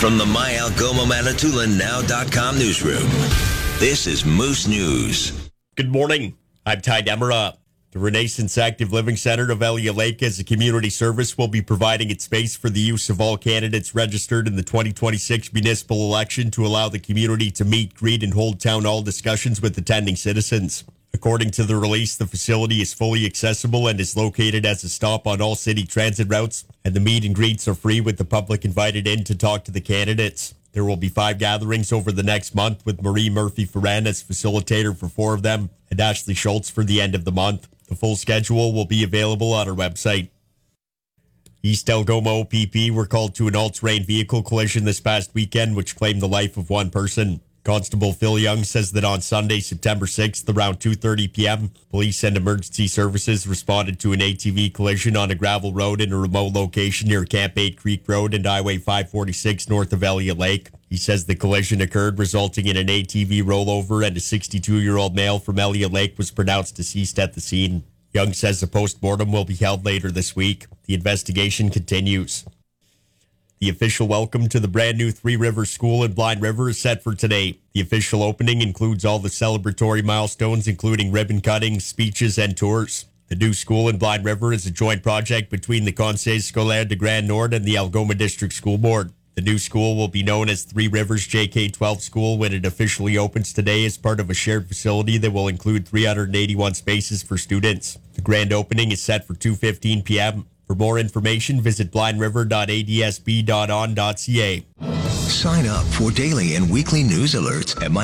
From the My Algoma Manitoulin Now.com newsroom, this is Moose News. Good morning. I'm Ty Demera. The Renaissance Active Living Center of Elliott Lake as a community service will be providing its space for the use of all candidates registered in the 2026 municipal election to allow the community to meet, greet, and hold town hall discussions with attending citizens. According to the release, the facility is fully accessible and is located as a stop on all city transit routes, and the meet and greets are free with the public invited in to talk to the candidates. There will be 5 gatherings over the next month with Marie Murphy-Ferran as facilitator for 4 of them and Ashley Schultz for the end of the month. The full schedule will be available on our website. East Algoma OPP were called to an all-terrain vehicle collision this past weekend, which claimed the life of one person. Constable Phil Young says that on Sunday, September 6th, around 2:30 p.m., police and emergency services responded to an ATV collision on a gravel road in a remote location near Camp 8 Creek Road and Highway 546 north of Elliott Lake. He says the collision occurred, resulting in an ATV rollover, and a 62-year-old male from Elliott Lake was pronounced deceased at the scene. Young says a post-mortem will be held later this week. The investigation continues. The official welcome to the brand new Three Rivers School in Blind River is set for today. The official opening includes all the celebratory milestones, including ribbon cutting, speeches, and tours. The new school in Blind River is a joint project between the Conseil Scolaire de Grand Nord and the Algoma District School Board. The new school will be known as Three Rivers JK-12 School when it officially opens today as part of a shared facility that will include 381 spaces for students. The grand opening is set for 2:15 p.m. For more information, visit blindriver.adsb.on.ca. Sign up for daily and weekly news alerts at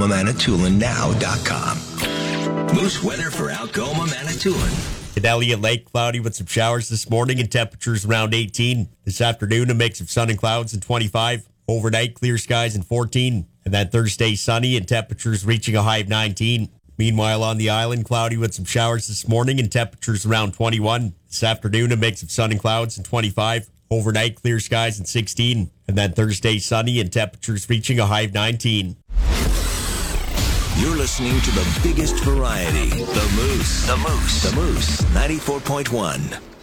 myalgomamanitoulin.com. Moose weather for Algoma, Manitoulin. At Elliott Lake, cloudy with some showers this morning and temperatures around 18. This afternoon, a mix of sun and clouds and 25. Overnight, clear skies and 14. And then Thursday, sunny and temperatures reaching a high of 19. Meanwhile, on the island, cloudy with some showers this morning and temperatures around 21. This afternoon, a mix of sun and clouds and 25. Overnight, clear skies and 16. And then Thursday, sunny and temperatures reaching a high of 19. You're listening to the biggest variety, The Moose. The Moose. The Moose, 94.1.